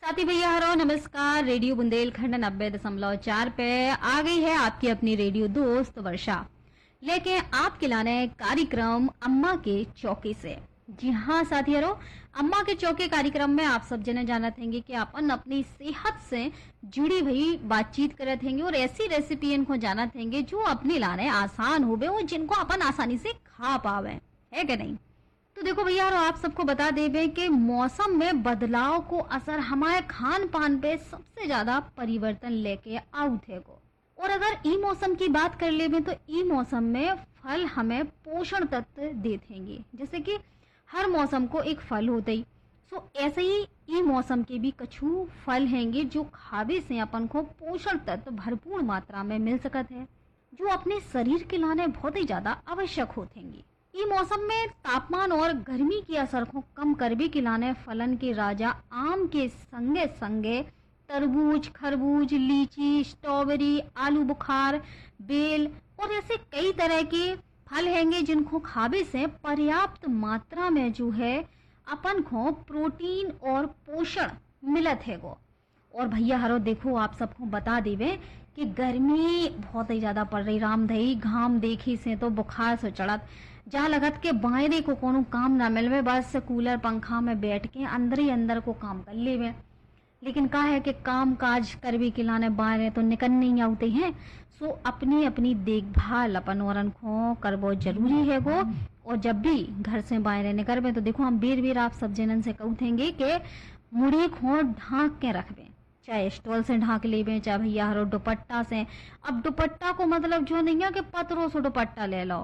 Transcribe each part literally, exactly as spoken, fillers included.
साथी भैया हरो नमस्कार। रेडियो बुंदेलखंड नब्बे दशमलव चार पे आ गई है आपकी अपनी रेडियो दोस्त वर्षा, लेके आपके लाने कार्यक्रम अम्मा के चौके से। जी हाँ साथी हरो, अम्मा के चौके कार्यक्रम में आप सब जने जानत हैंगे कि अपन अपनी सेहत से जुड़ी हुई बातचीत करत हैंगे और ऐसी रेसिपी इनको जानत हैंगे जो अपने लाने आसान होवे और जिनको अपन आसानी से खा पावे, है कि नहीं। तो देखो भैया और आप सबको बता देवे कि मौसम में बदलाव को असर हमारे खान पान पे सबसे ज्यादा परिवर्तन लेके आउत है को। और अगर ई मौसम की बात कर लेवे तो ई मौसम में फल हमें पोषण तत्व देतेंगे, जैसे कि हर मौसम को एक फल होते ही, सो ऐसे ही ई मौसम के भी कछु फल हैंगे जो खावे से अपन को पोषण तत्व भरपूर मात्रा में मिल सकत है, जो अपने शरीर के लाने बहुत ही ज्यादा आवश्यक होतेंगे। ई मौसम में तापमान और गर्मी की असर को कम करने के लाने फलन के राजा आम के संगे संगे तरबूज, खरबूज, लीची, स्ट्रॉबेरी, आलू बुखार, बेल और ऐसे कई तरह के फल हैंगे जिनको खावे से पर्याप्त मात्रा में जो है अपन को प्रोटीन और पोषण मिलत है गो। और भैया हरो देखो आप सबको बता देवे कि गर्मी बहुत ही ज्यादा पड़ रही, रामधई घाम देखी से तो बुखार से चढ़त, जहाँ लगत के बाहरी को कोनो काम ना मिलवे, बस कूलर पंखा में बैठ के अंदर ही अंदर को काम कर लेवे। लेकिन का है कि काम काज करवे के लाने बाहर तो निकल नहीं आते हैं, सो अपनी अपनी देखभाल अपन औरन को करबो जरूरी है गो। और जब भी घर से बाहर निकलवे तो देखो हम बेर बेर आप सब जनन से कहूथेंगे कि मुड़ी को ढांक के रखवे, चाहे स्टॉल से ढांक लेवे चाहे भैया हरो दुपट्टा से। अब दुपट्टा को मतलब जो नहीं है कि पतरो सो दुपट्टा ले लो,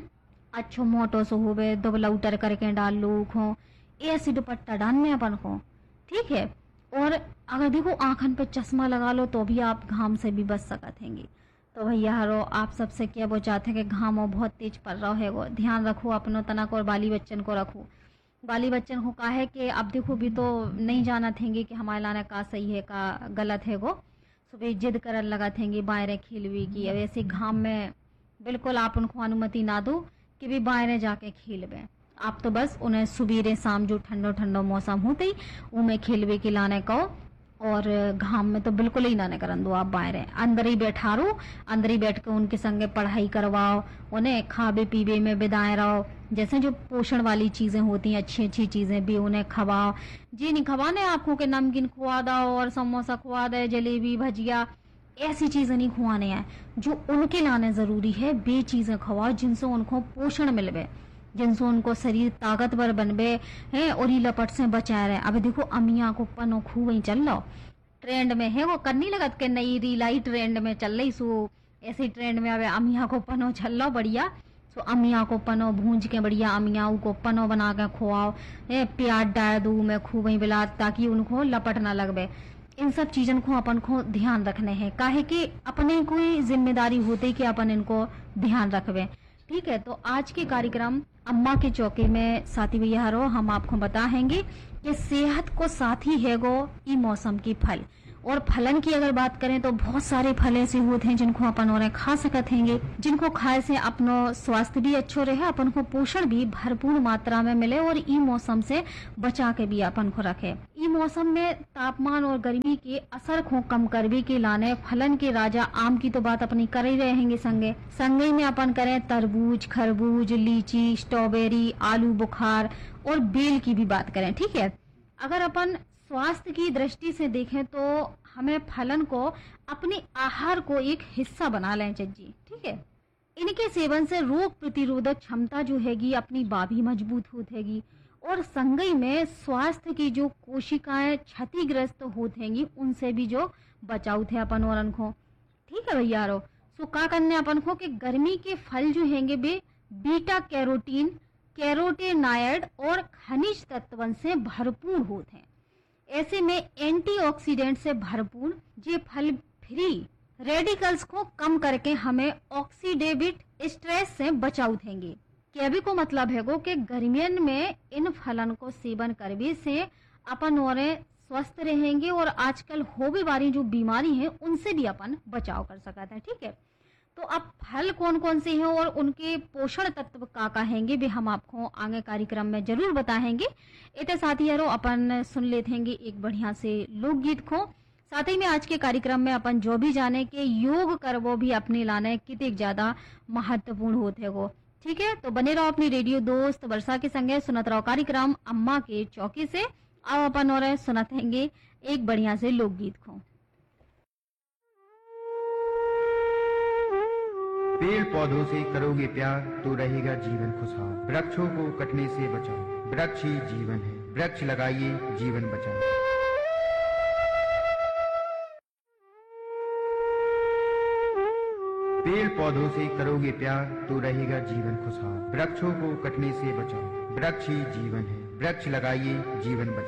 अच्छो मोटो सो होवे दुबला उतर करके डाल लो खो, ऐसी दुपट्टा डालने अपन को, ठीक है। और अगर देखो आंखन पे चश्मा लगा लो तो भी आप घाम से भी बच सकत हैंगे। तो भैया हरो आप सबसे क्या वो चाहते हैं कि घाम बहुत तेज पड़ रहा है वो, ध्यान रखो अपनो तनक और बाली बच्चन को रखो। बाली बच्चन को कहा है कि अब देखो भी तो नहीं जाना थेंगे कि हमारे लाने का सही है का गलत है वो, सुबह जिद करन लगा थेंगे बाहर खेलवी की। अब ऐसे घाम में बिल्कुल आप उनको अनुमति ना दो कि भी बाहर जाके खेलवे। आप तो बस उन्हें सुबेरे शाम जो ठंडो ठंडो मौसम होते ही उनमें खेलवे के लाने कहो, और घाम में तो बिल्कुल ही ना करन दो। आप बाहर अंदर ही बैठा रहो, अंदर ही बैठ के उनके संगे पढ़ाई करवाओ, उन्हें खावे पीवे में बिदाए रहो, जैसे जो पोषण वाली चीजें होती हैं अच्छी अच्छी चीजें भी उन्हें खवाओ। जी नहीं खवाने आपको के नमकीन खुआ दो और समोसा खुआ दे, जलेबी भजिया, ऐसी चीजें नहीं खुआने हैं। जो उनके लाने जरूरी है वे चीजें खवाओ जिनसे उनको पोषण मिलवे, जिनसे उनको शरीर ताकतवर बनवे है और ये लपट से बचाए रहे। अब देखो अमिया को पनो खूब ही चल लो, ट्रेंड में है वो, करनी लगत के नई रीलाई ट्रेंड में चल रही, सो ऐसी ट्रेंड में अब अमिया को पनो चल लो बढ़िया। सो अमिया को पनो भूंज के बढ़िया अमिया को पनो बना के खुआओ, प्याज डाल दो में खूब ही बिला ताकि उनको लपट ना लगवे। इन सब चीजों को अपन को ध्यान रखने हैं, काहे कि अपने कोई जिम्मेदारी होती कि अपन इनको ध्यान रखवे, ठीक है। तो आज के कार्यक्रम अम्मा के चौके में साथी भैया हरो हम आपको बताएंगे कि सेहत को साथी है गो ई मौसम की फल। और फलन की अगर बात करें तो बहुत सारे फल ऐसे होते हैं जिनको अपन और खा सकते हैं, जिनको खाए से अपनो स्वास्थ्य भी अच्छो रहे, अपन को पोषण भी भरपूर मात्रा में मिले और ई मौसम से बचा के भी अपन को रखे। ई मौसम में तापमान और गर्मी के असर को कम करने के लाने फलन के राजा आम की तो बात अपनी कर ही रहेंगे, संगे संगे में अपन करें तरबूज, खरबूज, लीची, स्ट्रॉबेरी, आलू बुखार और बेल की भी बात करें, ठीक है। अगर अपन स्वास्थ्य की दृष्टि से देखें तो हमें फलन को अपने आहार को एक हिस्सा बना लें चाहिए, ठीक है। इनके सेवन से रोग प्रतिरोधक क्षमता जो हैगी अपनी बाभी मजबूत होतेगी और संगई में स्वास्थ्य की जो कोशिकाएं क्षतिग्रस्त होतेंगी उनसे भी जो बचाव थे अपन औरन को, ठीक है भैया रो। सो का करने अपन को कि गर्मी के फल जो हैंगे वे बीटा कैरोटीन, कैरोटेनॉइड और खनिज तत्वन से भरपूर होते हैं। ऐसे में एंटीऑक्सीडेंट से भरपूर ये फल फ्री रेडिकल्स को कम करके हमें ऑक्सीडेटिव स्ट्रेस से बचाव देंगे। केबी को मतलब है गो कि गर्मियन में इन फलन को सेवन करने से अपन और स्वस्थ रहेंगे और आजकल होने वाली जो बीमारी है उनसे भी अपन बचाव कर सकते हैं, ठीक है। तो अब फल कौन कौन से हैं और उनके पोषण तत्व का कहेंगे भी हम आपको आगे कार्यक्रम में जरूर बताएंगे। इतने साथ ही यारो अपन सुन लेते हैं एक बढ़िया से लोकगीत को। साथ ही में आज के कार्यक्रम में अपन जो भी जाने के योग करवो भी अपने लाने कितने ज्यादा महत्वपूर्ण होते हैं वो। ठीक है, तो बने रहो अपनी रेडियो दोस्त वर्षा के संगे, सुनत रहो कार्यक्रम अम्मा के चौकी से। अब अपन और सुनत हैंगे एक बढ़िया से लोकगीत को। पेड़ पौधों से करोगे प्यार तो रहेगा जीवन खुशहाल। वृक्षों को कटने से बचाओ, वृक्ष ही जीवन है। वृक्ष लगाइए, जीवन बचाइए। पेड़ पौधों से करोगे प्यार तो रहेगा जीवन खुशहाल। वृक्षों को कटने से बचाओ, वृक्ष ही जीवन है। वृक्ष लगाइए, जीवन बचाइए।